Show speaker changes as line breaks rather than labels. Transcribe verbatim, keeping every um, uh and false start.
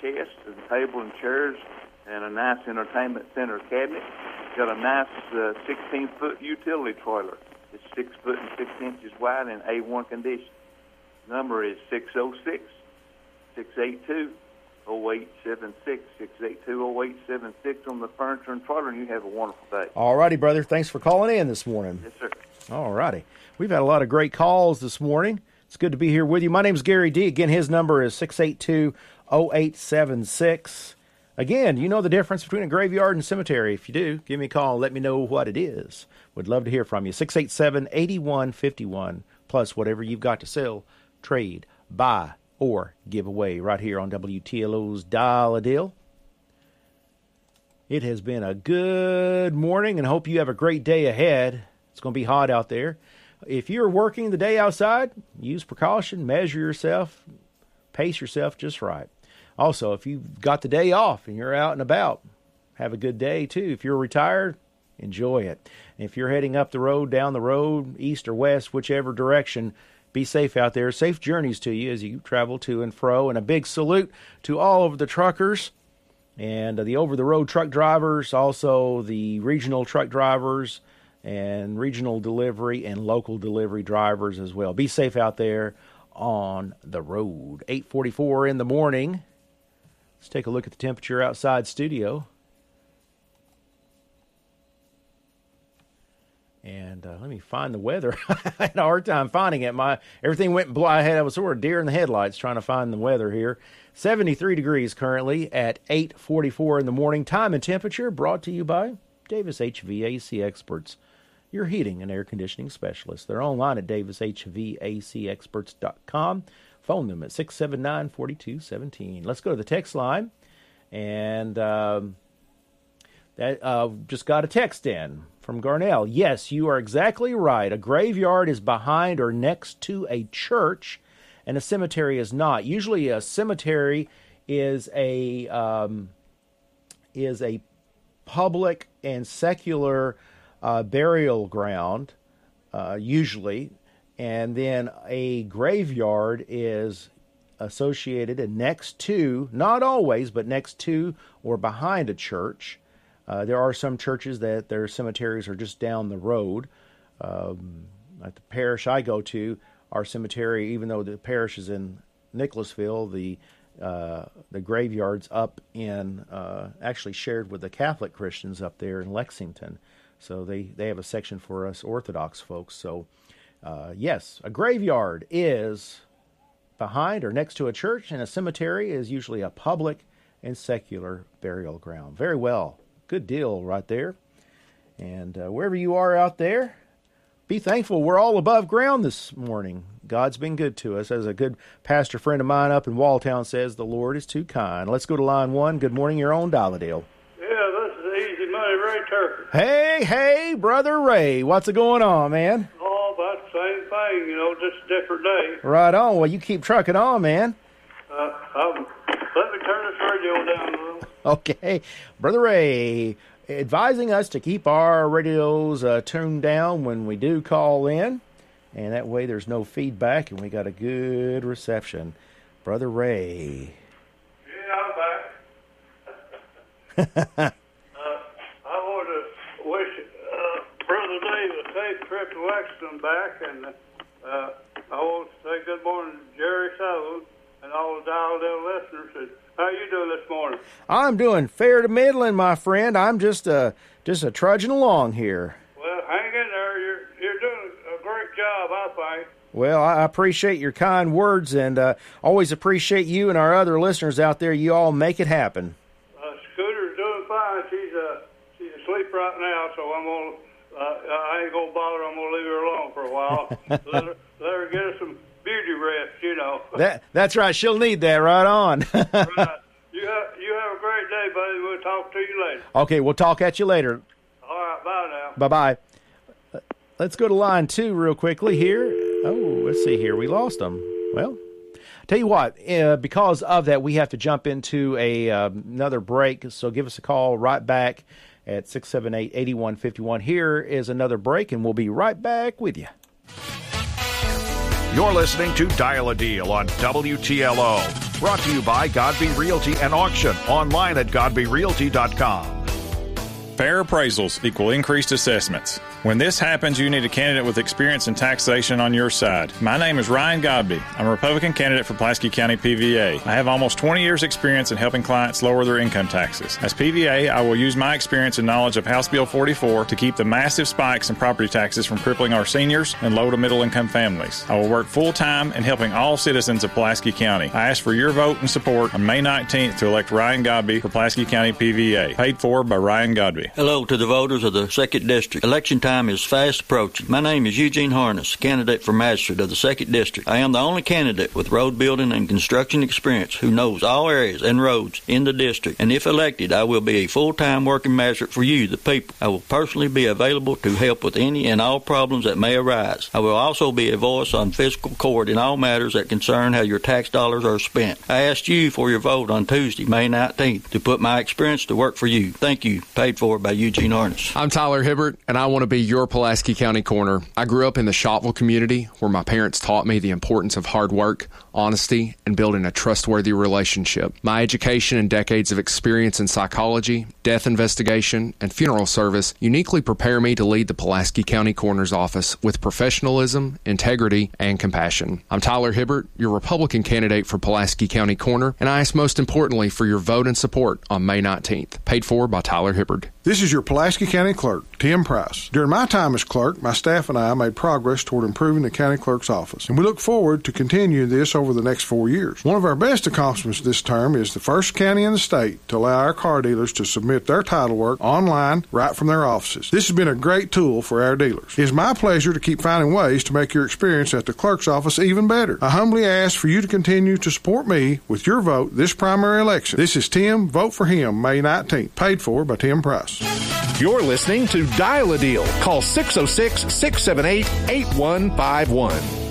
chest, and table and chairs, and a nice entertainment center cabinet. Got a nice uh, sixteen-foot utility trailer. It's six foot and six inches wide in A one condition. Number is six oh six, six eight two, oh eight seven six, six eight two, oh eight seven six on the furniture and trailer, and you have a wonderful day.
All righty, brother. Thanks for calling in this morning.
Yes, sir.
All righty. We've had a lot of great calls this morning. It's good to be here with you. My name is Gary D. Again, his number is six eight two, oh eight seven six. Again, you know the difference between a graveyard and cemetery. If you do, give me a call and let me know what it is. Would love to hear from you. six eight seven, eight one five one, plus whatever you've got to sell, trade, buy, or give away right here on W T L O's Dial a Deal. It has been a good morning, and hope you have a great day ahead. It's going to be hot out there. If you're working the day outside, use precaution, measure yourself, pace yourself just right. Also, if you've got the day off and you're out and about, have a good day too. If you're retired, enjoy it. And if you're heading up the road, down the road, east or west, whichever direction, be safe out there. Safe journeys to you as you travel to and fro. And a big salute to all of the truckers and the over-the-road truck drivers, also the regional truck drivers and regional delivery and local delivery drivers as well. Be safe out there on the road. eight forty-four in the morning. Let's take a look at the temperature outside studio. And uh, let me find the weather. I had a hard time finding it. My everything went blah. I had I was sort of deer in the headlights trying to find the weather here. seventy-three degrees currently at eight forty-four in the morning. Time and temperature brought to you by Davis H V A C Experts, your heating and air conditioning specialist. They're online at davis h v a c experts dot com. Phone them at six seven nine, four two one seven. Let's go to the text line. And um, that uh, just got a text in from Garnell. Yes, you are exactly right. A graveyard is behind or next to a church, and a cemetery is not. Usually a cemetery is a um, is a public and secular uh, burial ground, uh, usually. And then a graveyard is associated and next to, not always, but next to or behind a church. Uh, there are some churches that their cemeteries are just down the road. Um, at the parish I go to, our cemetery, even though the parish is in Nicholasville, the uh, the graveyard's up in, uh, actually shared with the Catholic Christians up there in Lexington. So they, they have a section for us Orthodox folks. So Uh, yes, a graveyard is behind or next to a church, and a cemetery is usually a public and secular burial ground. Very well. Good deal right there. And uh, wherever you are out there, be thankful we're all above ground this morning. God's been good to us. As a good pastor friend of mine up in Walltown says, the Lord is too kind. Let's go to line one. Good morning, your own Dial-a-Deal.
Yeah, this is Easy Money Ray Turker.
Hey, hey, Brother Ray. What's going on, man?
Oh, about the same thing, you know, just a different day.
Right on. Well, you keep trucking on, man.
Uh, um, let me turn this radio down a little.
Okay. Brother Ray advising us to keep our radios uh, tuned down when we do call in, and that way there's no feedback and we got a good reception. Brother Ray.
Yeah, I'm back. uh, I want to wish uh, Brother Dave a safe trip to Lexington back, and uh, I want to say good morning to Jerry Sutherland and all the Dial-a-Deal listeners. How you doing this morning?
I'm doing fair to middling, my friend. I'm just uh, just a trudging along here.
Well, hang in there. You're you're doing a great job, I think.
Well, I appreciate your kind words, and uh, always appreciate you and our other listeners out there. You all make it happen.
Uh, Scooter's doing fine. She's uh, she's asleep right now, so I'm gonna uh, I ain't gonna bother. I'm gonna leave her alone for a while. let her let her get her some beauty rest, you know.
That that's right. She'll need that. Right on.
Right. You have you have a great day, buddy. We'll talk to you later.
Okay, we'll talk at you later.
All right, bye now.
Bye bye. Let's go to line two real quickly here. Oh, let's see here. We lost them. Well, tell you what, uh, because of that, we have to jump into a uh, another break. So give us a call right back at six seven eight, eight one five one. Here is another break, and we'll be right back with you.
You're listening to Dial a Deal on W T L O. Brought to you by Godby Realty and Auction. Online at godby realty dot com.
Fair appraisals equal increased assessments. When this happens, you need a candidate with experience in taxation on your side. My name is Ryan Godby. I'm a Republican candidate for Pulaski County P V A. I have almost twenty years experience in helping clients lower their income taxes. As P V A, I will use my experience and knowledge of House Bill forty-four to keep the massive spikes in property taxes from crippling our seniors and low to middle income families. I will work full time in helping all citizens of Pulaski County. I ask for your vote and support on May nineteenth to elect Ryan Godby for Pulaski County P V A. Paid for by Ryan Godby.
Hello to the voters of the second District. Election time is fast approaching. My name is Eugene Harness, candidate for magistrate of the second District. I am the only candidate with road building and construction experience who knows all areas and roads in the district. And if elected, I will be a full-time working magistrate for you, the people. I will personally be available to help with any and all problems that may arise. I will also be a voice on fiscal court in all matters that concern how your tax dollars are spent. I ask you for your vote on Tuesday, May nineteenth, to put my experience to work for you. Thank you. Paid for by Eugene Harness.
I'm Tyler Hibbert, and I want to be your Pulaski County Corner. I grew up in the Shottville community where my parents taught me the importance of hard work, honesty, and building a trustworthy relationship. My education and decades of experience in psychology, death investigation, and funeral service uniquely prepare me to lead the Pulaski County Coroner's Office with professionalism, integrity, and compassion. I'm Tyler Hibbert, your Republican candidate for Pulaski County Coroner, and I ask most importantly for your vote and support on May nineteenth. Paid for by Tyler Hibbert.
This is your Pulaski County Clerk, Tim Price. During my time as clerk, my staff and I made progress toward improving the county clerk's office, and we look forward to continuing this over the next four years. One of our best accomplishments this term is the first county in the state to allow our car dealers to submit their title work online right from their offices. This has been a great tool for our dealers. It is my pleasure to keep finding ways to make your experience at the clerk's office even better. I humbly ask for you to continue to support me with your vote this primary election. This is Tim. Vote for him May nineteenth. Paid for by Tim Price.
You're listening to Dial a Deal. Call six oh six, six seven eight, eight one five one.